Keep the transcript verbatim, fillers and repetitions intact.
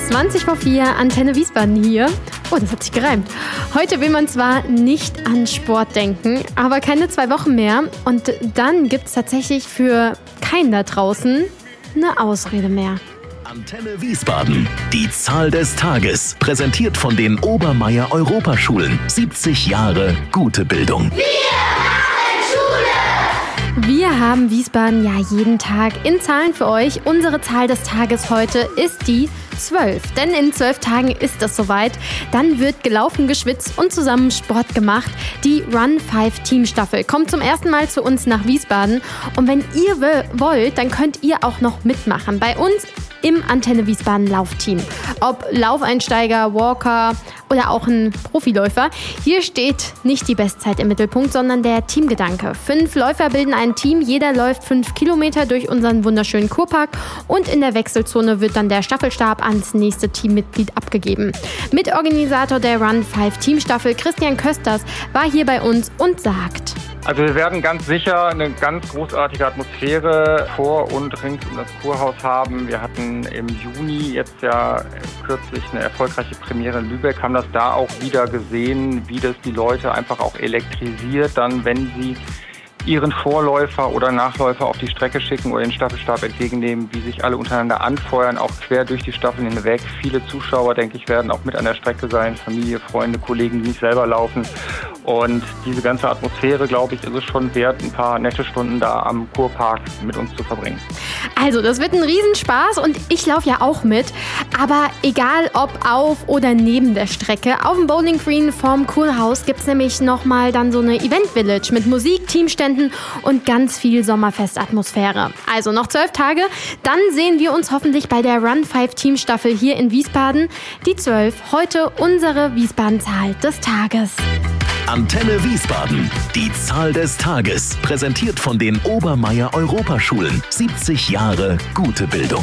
zwanzig vor vier, Antenne Wiesbaden hier. Oh, das hat sich gereimt. Heute will man zwar nicht an Sport denken, aber keine zwei Wochen mehr. Und dann gibt es tatsächlich für keinen da draußen eine Ausrede mehr. Antenne Wiesbaden, die Zahl des Tages, präsentiert von den Obermeier Europaschulen. siebzig Jahre gute Bildung. Wir haben Wiesbaden ja jeden Tag in Zahlen für euch. Unsere Zahl des Tages heute ist die zwölf. Denn in zwölf Tagen ist es soweit. Dann wird gelaufen, geschwitzt und zusammen Sport gemacht. Die Run fünf Teamstaffel kommt zum ersten Mal zu uns nach Wiesbaden. Und wenn ihr wollt, dann könnt ihr auch noch mitmachen. Bei uns im Antenne Wiesbaden Laufteam. Ob Laufeinsteiger, Walker oder auch ein Profiläufer. Hier steht nicht die Bestzeit im Mittelpunkt, sondern der Teamgedanke. Fünf Läufer bilden ein Team. Jeder läuft fünf Kilometer durch unseren wunderschönen Kurpark. Und in der Wechselzone wird dann der Staffelstab ans nächste Teammitglied abgegeben. Mitorganisator der Run fünf Teamstaffel, Christian Kösters, war hier bei uns und sagt: Also wir werden ganz sicher eine ganz großartige Atmosphäre vor und rings um das Kurhaus haben. Wir hatten im Juni jetzt ja kürzlich eine erfolgreiche Premiere in Lübeck, haben das da auch wieder gesehen, wie das die Leute einfach auch elektrisiert, dann wenn sie ihren Vorläufer oder Nachläufer auf die Strecke schicken oder den Staffelstab entgegennehmen, wie sich alle untereinander anfeuern, auch quer durch die Staffeln hinweg. Viele Zuschauer, denke ich, werden auch mit an der Strecke sein, Familie, Freunde, Kollegen, die nicht selber laufen. Und diese ganze Atmosphäre, glaube ich, ist es schon wert, ein paar nette Stunden da am Kurpark mit uns zu verbringen. Also, das wird ein Riesenspaß und ich laufe ja auch mit. Aber egal ob auf oder neben der Strecke, auf dem Bowling Green vorm Kurhaus gibt es nämlich nochmal dann so eine Event Village mit Musik, Teamständen und ganz viel Sommerfestatmosphäre. Also noch zwölf Tage, dann sehen wir uns hoffentlich bei der Run fünf Teamstaffel hier in Wiesbaden. Die zwölf, heute unsere Wiesbaden-Zahl des Tages. Antenne Wiesbaden, die Zahl des Tages, präsentiert von den Obermeier Europaschulen. siebzig Jahre gute Bildung.